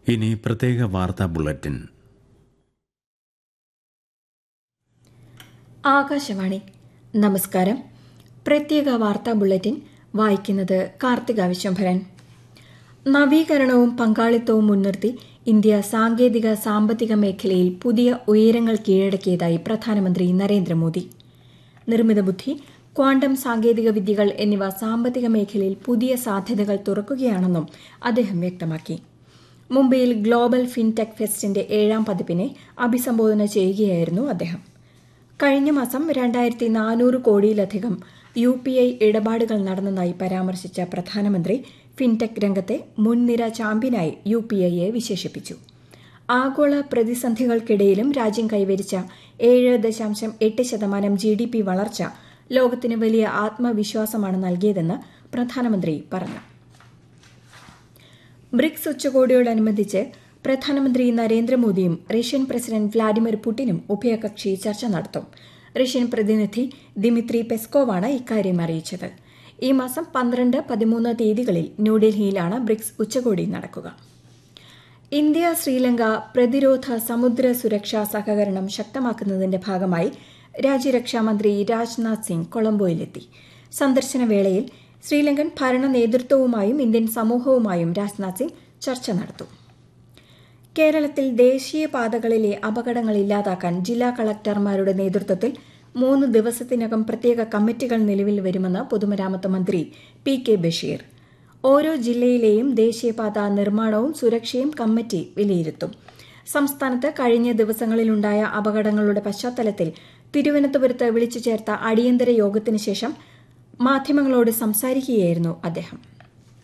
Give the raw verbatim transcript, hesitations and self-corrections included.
ഇനി പ്രത്യേക വാർത്താ ബുള്ളറ്റിൻ. ആകാശവാണി. നമസ്കാരം. പ്രത്യേക വാർത്താ ബുള്ളറ്റിൻ വായിക്കുന്നത് കാർത്തിക വിശ്വംഭരൻ. നവീകരണവും പങ്കാളിത്തവും മുൻനിർത്തി ഇന്ത്യ സാങ്കേതിക സാമ്പത്തിക മേഖലയിൽ പുതിയ ഉയരങ്ങൾ കീഴടക്കിയതായി പ്രധാനമന്ത്രി നരേന്ദ്രമോദി. നിർമ്മിത ബുദ്ധി, ക്വാണ്ടം സാങ്കേതിക വിദ്യകൾ എന്നിവ സാമ്പത്തിക മേഖലയിൽ പുതിയ സാധ്യതകൾ തുറക്കുകയാണെന്നും അദ്ദേഹം വ്യക്തമാക്കി. മുംബൈയിൽ ഗ്ലോബൽ ഫിൻടെക് ഫെസ്റ്റിന്റെ ഏഴാം പതിപ്പിനെ അഭിസംബോധന ചെയ്യുകയായിരുന്നു അദ്ദേഹം. കഴിഞ്ഞ മാസം രണ്ടായിരത്തി നാനൂറ് കോടിയിലധികം യു പി ഐ ഇടപാടുകൾ നടന്നതായി പരാമർശിച്ച പ്രധാനമന്ത്രി ഫിൻടെക് രംഗത്തെ മുൻനിര ചാമ്പ്യനായി യു പി ഐയെ വിശേഷിപ്പിച്ചു. ആഗോള പ്രതിസന്ധികൾക്കിടയിലും രാജ്യം കൈവരിച്ച ഏഴ് ദശാംശം എട്ട് ശതമാനം ജി ഡി പി വളർച്ച ലോകത്തിന് വലിയ ആത്മവിശ്വാസമാണ് നൽകിയതെന്ന് പ്രധാനമന്ത്രി പറഞ്ഞു. ബ്രിക്സ് ഉച്ചകോടിയോടനുബന്ധിച്ച് പ്രധാനമന്ത്രി നരേന്ദ്രമോദിയും റഷ്യൻ പ്രസിഡന്റ് വ്ളാഡിമിർ പുടിനും ഉഭയകക്ഷി ചർച്ച നടത്തും. റഷ്യൻ പ്രതിനിധി ദിമിത്രി പെസ്കോവാണ് ഇക്കാര്യം അറിയിച്ചത്. ഈ മാസം പന്ത്രണ്ട് പതിമൂന്ന് തീയതികളിൽ ന്യൂഡൽഹിയിലാണ് ബ്രിക്സ് ഉച്ചകോടി നടക്കുക. ഇന്ത്യ ശ്രീലങ്ക പ്രതിരോധ സമുദ്ര സുരക്ഷാ സഹകരണം ശക്തമാക്കുന്നതിന്റെ ഭാഗമായി രാജ്യരക്ഷാമന്ത്രി രാജ്നാഥ് സിംഗ് കൊളംബോയിലെത്തി. സന്ദർശന വേളയിൽ ശ്രീലങ്കൻ ഭരണ നേതൃത്വവുമായും ഇന്ത്യൻ സമൂഹവുമായും രാജ്നാഥ് സിംഗ് ചർച്ച നടത്തും. കേരളത്തിൽ ദേശീയപാതകളിലെ അപകടങ്ങൾ ഇല്ലാതാക്കാൻ ജില്ലാ കളക്ടർമാരുടെ നേതൃത്വത്തിൽ മൂന്ന് ദിവസത്തിനകം പ്രത്യേക കമ്മിറ്റികൾ നിലവിൽ വരുമെന്ന് പൊതുമരാമത്ത് മന്ത്രി പി കെ ബഷീർ. ഓരോ ജില്ലയിലെയും ദേശീയപാത നിർമ്മാണവും സുരക്ഷയും കമ്മിറ്റി വിലയിരുത്തും. സംസ്ഥാനത്ത് കഴിഞ്ഞ ദിവസങ്ങളിലുണ്ടായ അപകടങ്ങളുടെ പശ്ചാത്തലത്തിൽ തിരുവനന്തപുരത്ത് വിളിച്ചു ചേർത്ത അടിയന്തര യോഗത്തിന് ശേഷം മാധ്യമങ്ങളോട് സംസാരിക്കുകയായിരുന്നു അദ്ദേഹം.